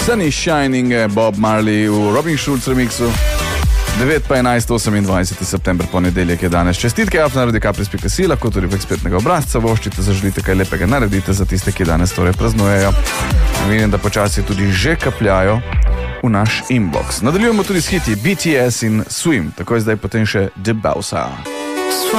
Sun is Shining, Bob Marley v Robin Schulz remixu. 9 pa 11, 28. september, ponedeljek je danes. Čestitke afna.si, lahko tudi prek spletnega obrazca voščite, zaželite kaj lepega, naredite za tiste, ki danes torej praznujejo. Vidim, da počasi tudi že kapljajo v naš inbox. Nadaljujemo tudi s hiti BTS in Swim, tako je zdaj potem še The Bowser.